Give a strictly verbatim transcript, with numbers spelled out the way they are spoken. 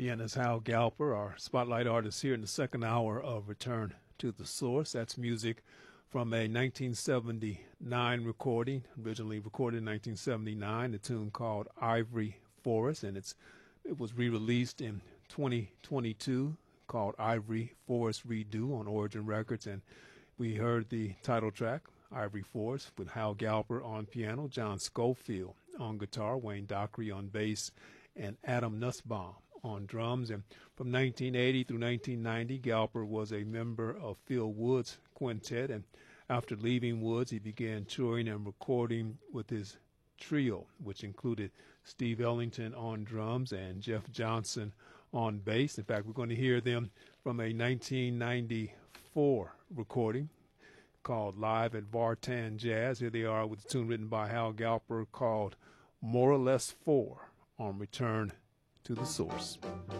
Pianist Hal Galper, our spotlight artist here in the second hour of Return to the Source. That's music from a nineteen seventy-nine recording, originally recorded in nineteen seventy-nine, a tune called Ivory Forest, and it's it was re-released in twenty twenty-two called Ivory Forest Redo on Origin Records, and we heard the title track, Ivory Forest, with Hal Galper on piano, John Schofield on guitar, Wayne Dockery on bass, and Adam Nussbaum on drums. And from nineteen eighty through nineteen ninety, Galper was a member of Phil Wood's quintet, and after leaving Woods, he began touring and recording with his trio, which included Steve Ellington on drums and Jeff Johnson on bass. In fact, we're going to hear them from a nineteen ninety-four recording called Live at Vartan Jazz. Here they are with a tune written by Hal Galper called More or Less Four on Return to the Source.